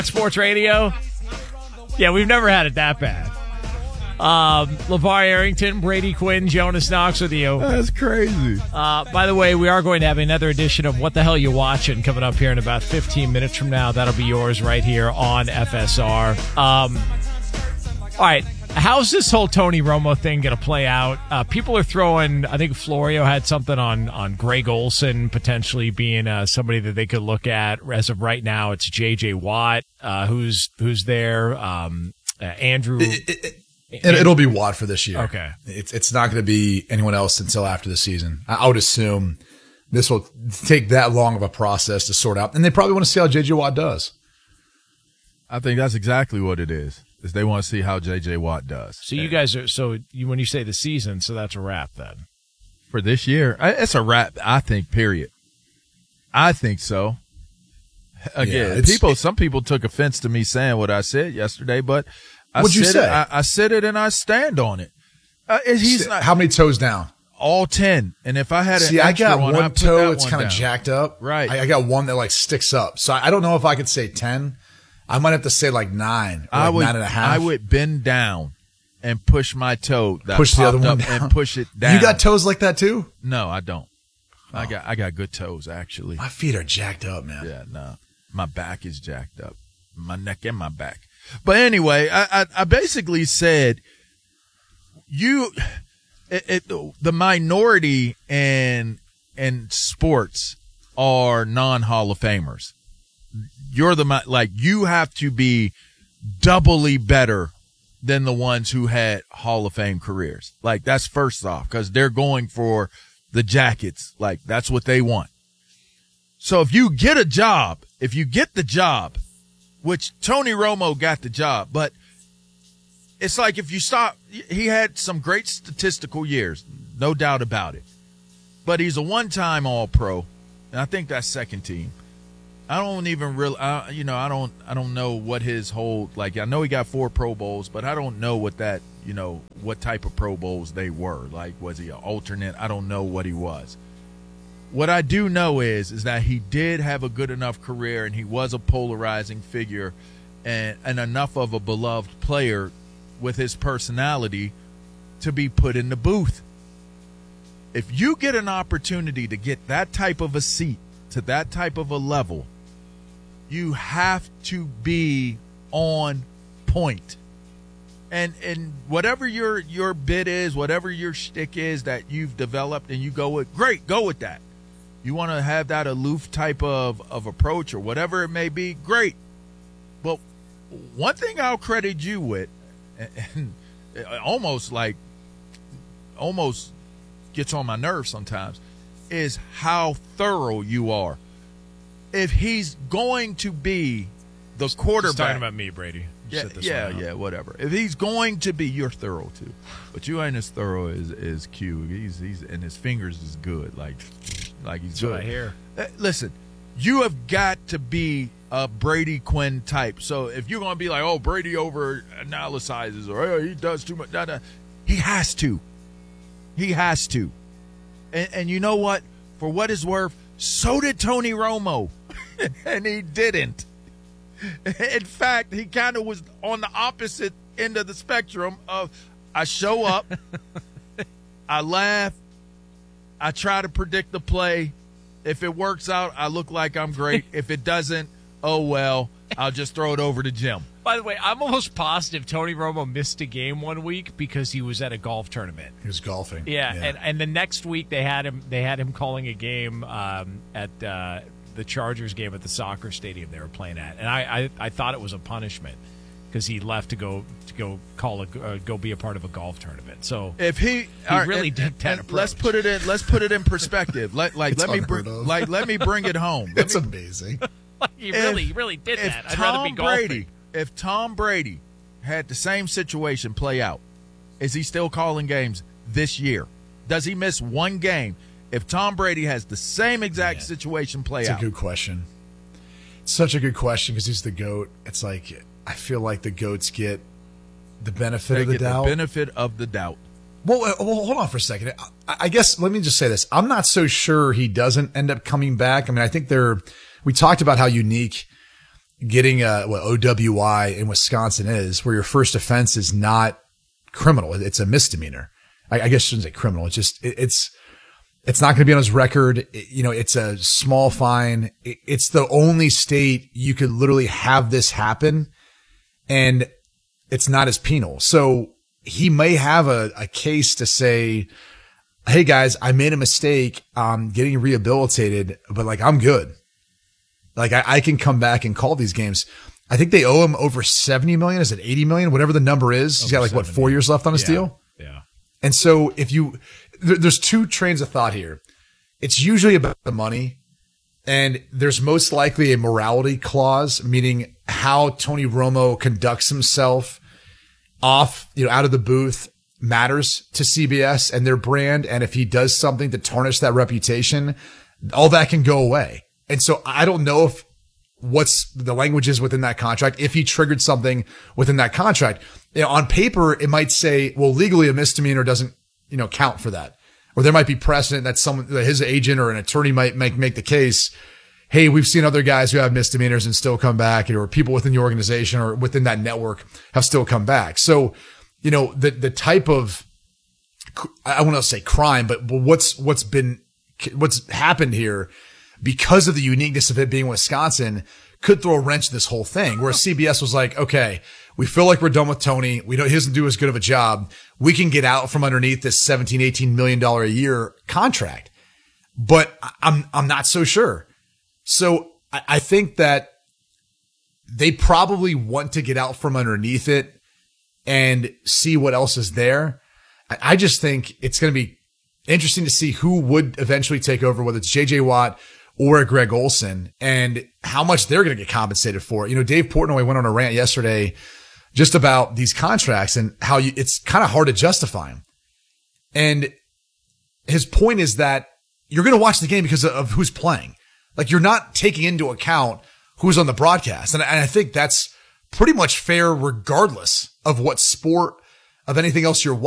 Sports Radio. Yeah, we've never had it that bad. LeVar Arrington, Brady Quinn, Jonas Knox with you. That's crazy. By the way, we are going to have another edition of What the Hell You Watching coming up here in about 15 minutes from now. That'll be yours right here on FSR. All right. How's this whole Tony Romo thing going to play out? People are throwing, I think Florio had something on Greg Olsen potentially being somebody that they could look at. As of right now, it's J.J. Watt, who's there. Andrew. It'll be Watt for this year. Okay. It's not going to be anyone else until after the season. I would assume this will take that long of a process to sort out. And they probably want to see how J.J. Watt does. I think that's exactly what it is they want to see how J.J. Watt does. So you guys are, when you say the season, so that's a wrap then? For this year, it's a wrap, I think, period. I think so. Again, some people took offense to me saying what I said yesterday, but what'd you say? I said it and I stand on it. He's not. How many toes down? All 10. And if I had I got one toe that's kind of jacked up. Right. I got one that like sticks up. So I don't know if I could say 10. I might have to say like 9 or 9.5. I would bend down and push my toe that push the other one up down. and push it down. You got toes like that too? No, I don't. Oh. I got good toes actually. My feet are jacked up, man. Yeah, no. My back is jacked up. My neck and my back. But anyway, I basically said the minority in sports are non-Hall of Famers. You have to be doubly better than the ones who had Hall of Fame careers. Like, that's first off, because they're going for the jackets. Like, that's what they want. So if you get the job, which Tony Romo got the job, but it's like if you stop, he had some great statistical years, no doubt about it. But he's a one-time All-Pro, and I think that's second team. I don't even really, I don't know what his whole, like, I know he got 4 Pro Bowls, but I don't know what that, what type of Pro Bowls they were. Like, was he an alternate? I don't know what he was. What I do know is that he did have a good enough career, and he was a polarizing figure and enough of a beloved player with his personality to be put in the booth. If you get an opportunity to get that type of a seat to that type of a level, you have to be on point. And whatever your bit is, whatever your shtick is that you've developed and you go with, great, go with that. You want to have that aloof type of approach or whatever it may be, great. But one thing I'll credit you with, and almost gets on my nerves sometimes, is how thorough you are. If he's going to be the quarterback. He's talking about me, Brady. Yeah, whatever. If he's going to be, you're thorough too. But you ain't as thorough as Q. He's and his fingers is good. Like he's That's good. what I hear. Listen, you have got to be a Brady Quinn type. So if you're going to be like, oh, Brady over analyzes or oh, he does too much, he has to. He has to. And you know what? For what it's worth, so did Tony Romo. And he didn't. In fact, he kind of was on the opposite end of the spectrum of I show up, I laugh, I try to predict the play. If it works out, I look like I'm great. If it doesn't, oh well, I'll just throw it over to Jim. By the way, I'm almost positive Tony Romo missed a game one week because he was at a golf tournament. He was golfing. Yeah. And the next week they had him calling a game at the Chargers game at the soccer stadium they were playing at, and I thought it was a punishment because he left to go go be a part of a golf tournament. So if he really did that approach. Let's put it in perspective. Let me bring it home. It's amazing. He really did that. I'd rather be golfing. If Tom Brady had the same situation play out, is he still calling games this year? Does he miss one game? If Tom Brady has the same exact situation play out. It's a good question. It's such a good question because he's the GOAT. It's like I feel like the GOATs get the benefit of the doubt. The benefit of the doubt. Well, hold on for a second. I guess let me just say this. I'm not so sure he doesn't end up coming back. I mean, I think we talked about how unique, getting what OWI in Wisconsin is, where your first offense is not criminal. It's a misdemeanor. I guess I shouldn't say criminal. It's just, it's not going to be on his record. It's a small fine. It's the only state you could literally have this happen and it's not as penal. So he may have a case to say, hey guys, I made a mistake. I'm getting rehabilitated, but like, I'm good. Like I can come back and call these games. I think they owe him over 70 million. Is it 80 million? Whatever the number is. He's got like 4 years left on his deal. Yeah. And so there's two trains of thought here. It's usually about the money, and there's most likely a morality clause, meaning how Tony Romo conducts himself off, out of the booth matters to CBS and their brand. And if he does something to tarnish that reputation, all that can go away. And so I don't know if what's the language is within that contract. If he triggered something within that contract, on paper, it might say, well, legally a misdemeanor doesn't, count for that. Or there might be precedent that his agent or an attorney might make the case. Hey, we've seen other guys who have misdemeanors and still come back, or people within the organization or within that network have still come back. So, the type of, I want to say crime, but what's happened here because of the uniqueness of it being Wisconsin could throw a wrench in this whole thing, where CBS was like, okay, we feel like we're done with Tony. He doesn't do as good of a job. We can get out from underneath this $17-18 million a year contract. But I'm not so sure. So I think that they probably want to get out from underneath it and see what else is there. I just think it's going to be interesting to see who would eventually take over, whether it's JJ Watt or Greg Olsen, and how much they're going to get compensated for. Dave Portnoy went on a rant yesterday just about these contracts and how it's kind of hard to justify them. And his point is that you're going to watch the game because of who's playing. Like, you're not taking into account who's on the broadcast. And I think that's pretty much fair regardless of what sport, of anything else you're watching.